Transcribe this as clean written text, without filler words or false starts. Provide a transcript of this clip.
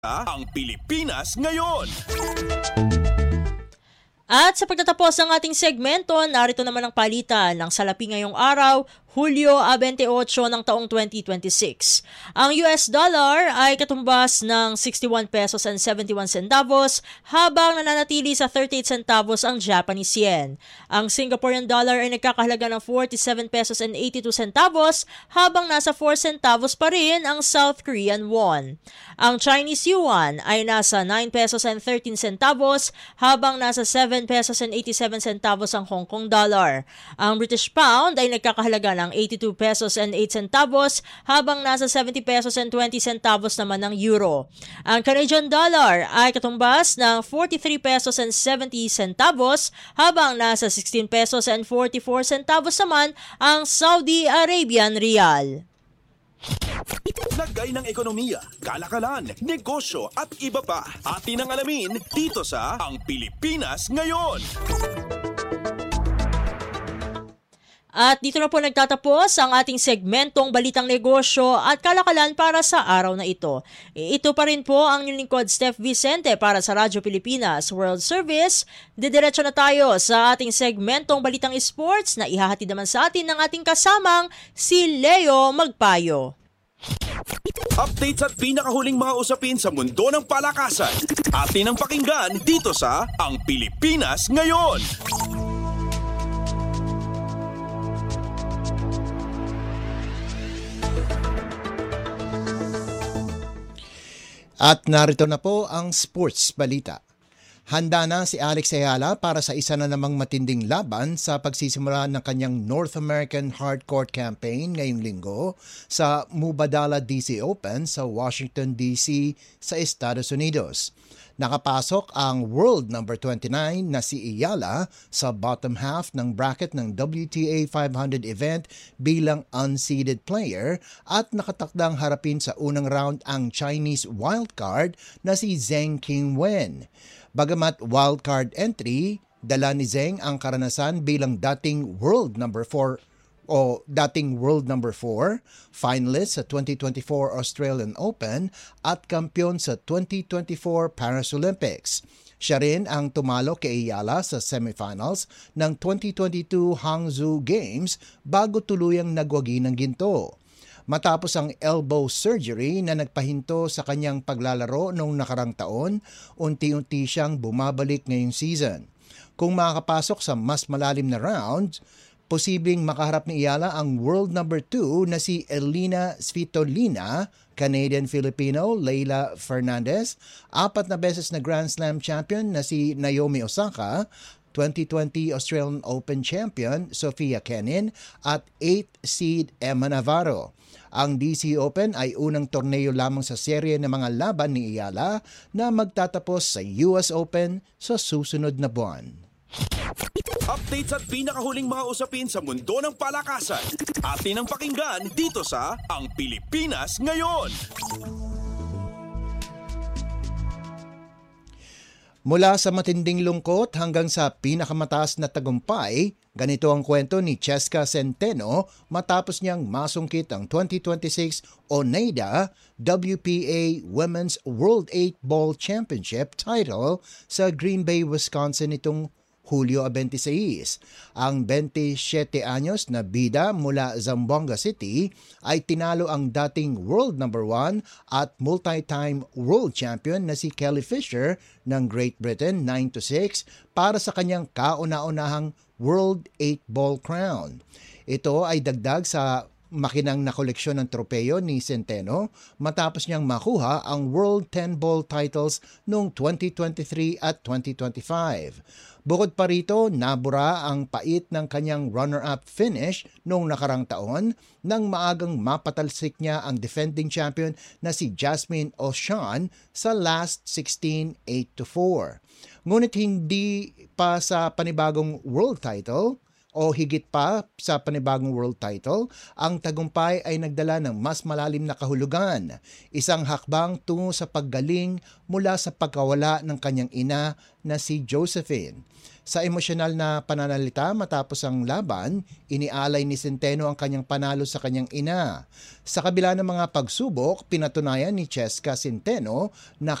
Ang Pilipinas Ngayon. At sa pagtatapos ng ating segmento, narito naman ang palitan ng salapi ngayong araw, Hulyo 28 ng taong 2026. Ang US dollar ay katumbas ng 61 pesos and 71 centavos habang nananatili sa 38 centavos ang Japanese yen. Ang Singaporean dollar ay nagkakahalaga ng 47 pesos and 82 centavos habang nasa 4 centavos pa rin ang South Korean won. Ang Chinese yuan ay nasa 9 pesos and 13 centavos habang nasa 7 pesos and 87 centavos ang Hong Kong dollar. Ang British pound ay nagkakahalaga ng 82 pesos and 8 centavos habang nasa 70 pesos and 20 centavos naman ang euro. Ang Canadian dollar ay katumbas ng 43 pesos and 70 centavos habang nasa 16 pesos and 44 centavos naman ang Saudi Arabian rial. Lagay ng ekonomiya, kalakalan, negosyo at iba pa. Atin ang alamin dito sa Ang Pilipinas Ngayon. At dito na po nagtatapos ang ating segmentong Balitang Negosyo at Kalakalan para sa araw na ito. Ito pa rin po ang inyong lingkod Steph Vicente para sa Radyo Pilipinas World Service. Didiretso na tayo sa ating segmentong Balitang Sports na ihahatid naman sa atin ng ating kasamang si Leo Magpayo. Updates at pinakahuling mga usapin sa mundo ng palakasan. Atin ang pakinggan dito sa Ang Pilipinas Ngayon. At narito na po ang sports balita. Handa na si Alex Ayala para sa isa na namang matinding laban sa pagsisimula ng kanyang North American Hardcourt Campaign ngayong linggo sa Mubadala DC Open sa Washington DC sa Estados Unidos. Nakapasok ang world number 29 na si Ayala sa bottom half ng bracket ng WTA 500 event bilang unseeded player at nakatakdang harapin sa unang round ang Chinese wildcard na si Zheng Qinwen. Bagamat wildcard entry, dala ni Zheng ang karanasan bilang dating world number 4 finalist sa 2024 Australian Open at kampiyon sa 2024 Paris Olympics. Siya rin ang tumalo kay Ayala sa semifinals ng 2022 Hangzhou Games bago tuluyang nagwagi ng ginto. Matapos ang elbow surgery na nagpahinto sa kanyang paglalaro noong nakarang taon, unti-unti siyang bumabalik ngayong season. Kung makakapasok sa mas malalim na rounds, posibleng makaharap ni Ayala ang world number 2 na si Elina Svitolina, Canadian-Filipino Leylah Fernandez, 4 na beses na Grand Slam champion na si Naomi Osaka, 2020 Australian Open champion Sofia Kenin at 8th seed Emma Navarro. Ang DC Open ay unang torneo lamang sa serye ng mga laban ni Ayala na magtatapos sa US Open sa susunod na buwan. Updates at pinakahuling mga usapin sa mundo ng palakasan. Atin ang pakinggan dito sa Ang Pilipinas Ngayon. Mula sa matinding lungkot hanggang sa pinakamataas na tagumpay, ganito ang kwento ni Cheska Centeno matapos niyang masungkit ang 2026 Oneida WPA Women's World 8 Ball Championship title sa Green Bay, Wisconsin itong Hulyo 26. Ang 27 anyos na bida mula Zamboanga City ay tinalo ang dating world number 1 at multi-time world champion na si Kelly Fisher ng Great Britain 9-6 para sa kanyang kauna-unahang World 8 Ball crown. Ito ay dagdag sa makinang na koleksyon ng tropeyo ni Centeno matapos niyang makuha ang World 10 Ball titles noong 2023 at 2025. Bukod pa rito, nabura ang pait ng kanyang runner-up finish noong nakarang taon nang maagang mapatalsik niya ang defending champion na si Jasmine O'Shawn sa last 16 8-4. Ngunit hindi pa sa panibagong world title, o higit pa sa panibagong world title, ang tagumpay ay nagdala ng mas malalim na kahulugan, isang hakbang tungo sa paggaling mula sa pagkawala ng kanyang ina na si Josephine. Sa emosyonal na pananalita matapos ang laban, inialay ni Centeno ang kanyang panalo sa kanyang ina. Sa kabila ng mga pagsubok, pinatunayan ni Cheska Centeno na